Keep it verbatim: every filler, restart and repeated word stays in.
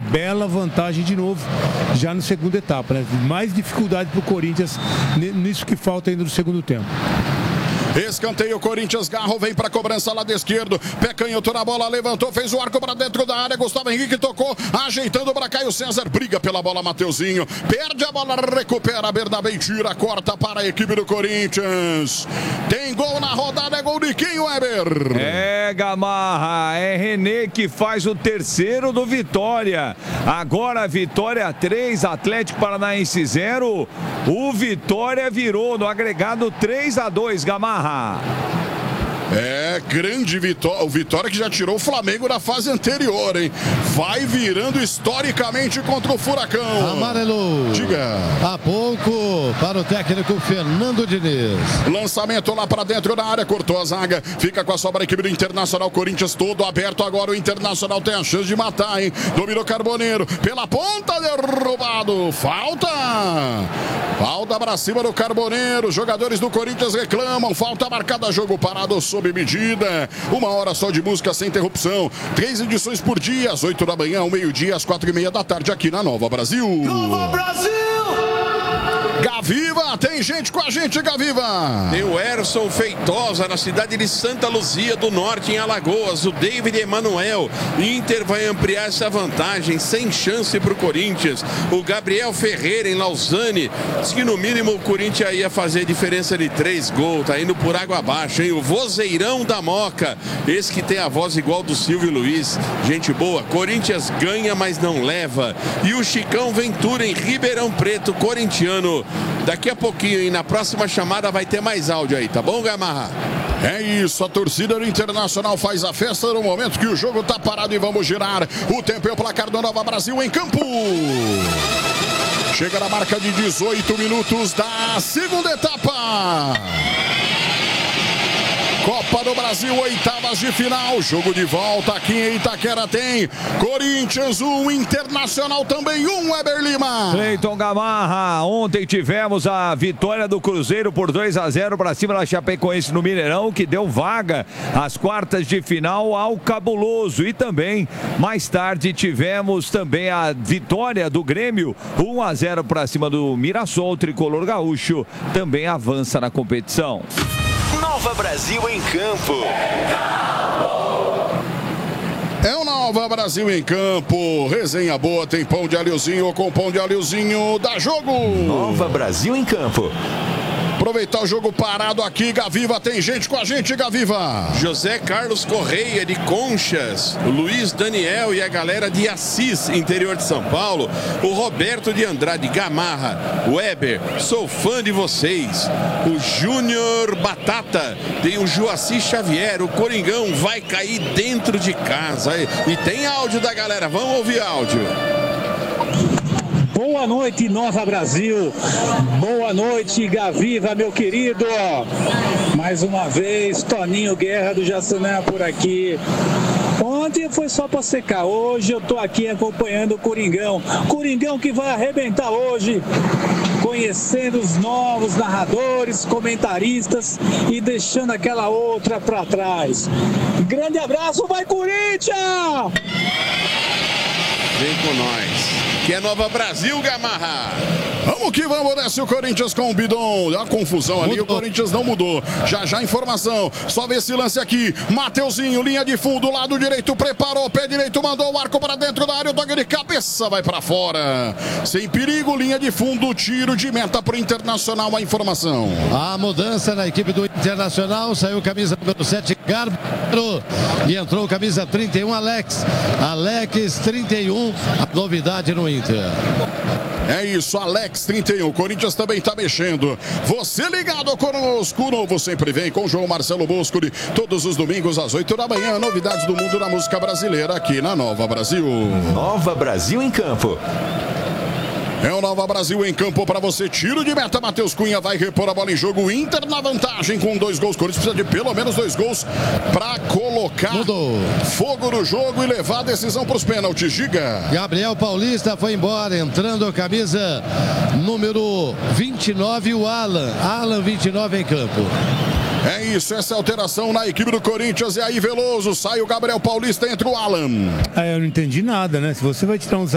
bela vantagem de novo, já na segunda etapa, né? Mais dificuldade para o Corinthians nisso que falta ainda no segundo tempo. Escanteio, Corinthians, Garro vem para cobrança lado esquerdo, pé canhoto na bola, levantou, fez o arco para dentro da área, Gustavo Henrique tocou, ajeitando para Caio César, briga pela bola, Mateuzinho, perde a bola, recupera, Bernabé tira, corta para a equipe do Corinthians. Tem gol na rodada, é gol de quem, Weber? É, Gamarra, é René que faz o terceiro do Vitória. Agora Vitória três, Atlético Paranaense zero, o Vitória virou no agregado três a dois, Gamarra. É, grande vitória, o Vitória que já tirou o Flamengo da fase anterior, hein? Vai virando historicamente contra o Furacão. Amarelo. Diga. Há pouco para o técnico Fernando Diniz. Lançamento lá para dentro da área, cortou a zaga, fica com a sobra a equipe do Internacional, Corinthians todo aberto agora, o Internacional tem a chance de matar, hein? Dominou Carboneiro, pela ponta, derrubado, falta. Falta para cima do Carboneiro, jogadores do Corinthians reclamam, falta marcada, jogo parado sob medida, uma hora só de música sem interrupção, três edições por dia, às oito da manhã, ao meio-dia, às quatro e meia da tarde, aqui na Nova Brasil. Nova Brasil! Gaviva, tem gente com a gente, Gaviva. Tem o Erson Feitosa na cidade de Santa Luzia do Norte, em Alagoas. O David Emanuel. Inter vai ampliar essa vantagem, sem chance para o Corinthians. O Gabriel Ferreira em Lausanne. Diz que no mínimo o Corinthians ia fazer diferença de três gols. Tá indo por água abaixo, hein? O Vozeirão da Moca. Esse que tem a voz igual do Silvio Luiz. Gente boa. Corinthians ganha, mas não leva. E o Chicão Ventura em Ribeirão Preto, corintiano. Daqui a pouquinho, e na próxima chamada vai ter mais áudio aí, tá bom, Gamarra? É isso, a torcida do Internacional faz a festa no momento que o jogo tá parado e vamos girar. O tempo é o placar do Nova Brasil em campo. Chega na marca de dezoito minutos da segunda etapa. Copa do Brasil, oitavas de final, jogo de volta aqui em Itaquera tem Corinthians um, Internacional também um, Weber Lima. Cleiton Gamarra, ontem tivemos a vitória do Cruzeiro por dois a zero para cima da Chapecoense no Mineirão, que deu vaga às quartas de final ao Cabuloso. E também, mais tarde, tivemos também a vitória do Grêmio, um a zero para cima do Mirassol, o tricolor gaúcho também avança na competição. Nova Brasil em campo. É o Nova Brasil em campo. Resenha boa, tem pão de alhozinho com pão de alhozinho, dá jogo. Nova Brasil em campo. Aproveitar o jogo parado aqui, Gaviva, tem gente com a gente, Gaviva. José Carlos Correia de Conchas, o Luiz Daniel e a galera de Assis, interior de São Paulo, o Roberto de Andrade, Gamarra, Weber, sou fã de vocês, o Júnior Batata, tem o Joaci Xavier, o Coringão vai cair dentro de casa, e tem áudio da galera, vamos ouvir áudio. Boa noite, Nova Brasil. Boa noite, Gaviva, meu querido. Mais uma vez, Toninho Guerra do Jaçanã por aqui. Ontem foi só para secar. Hoje eu tô aqui acompanhando o Coringão. Coringão que vai arrebentar hoje, conhecendo os novos narradores, comentaristas e deixando aquela outra para trás. Grande abraço, vai Corinthians! Vem com nós. Que é Nova Brasil, Gamarra. Vamos que vamos, desce o Corinthians com o Bidon. Deu uma confusão ali, Mudou. o Corinthians não mudou. Já já informação, só vê esse lance aqui. Mateuzinho, linha de fundo, lado direito, preparou, pé direito, mandou o arco para dentro da área, o toque de cabeça vai para fora. Sem perigo, linha de fundo, tiro de meta pro Internacional, a informação. A mudança na equipe do Internacional, saiu camisa número sete, Garbo, e entrou camisa trinta e um, Alex. Alex, trinta e um, a novidade no Inter. É isso, Alex trinta e um, Corinthians também tá mexendo. Você ligado conosco, o Novo sempre vem com João Marcelo Boscoli, todos os domingos às oito da manhã, novidades do mundo da música brasileira aqui na Nova Brasil. Nova Brasil em campo. É o Nova Brasil em campo para você. Tiro de meta, Matheus Cunha vai repor a bola em jogo. Inter na vantagem com dois gols. Corinthians precisa de pelo menos dois gols para colocar Mudou. fogo no jogo e levar a decisão para os pênaltis. Giga. Gabriel Paulista foi embora, entrando a camisa número vinte e nove, o Alan. Alan, vinte e nove em campo. É isso, essa é a alteração na equipe do Corinthians. E aí, Veloso, sai o Gabriel Paulista, entra o Alan. Ah, eu não entendi nada, né? Se você vai tirar uns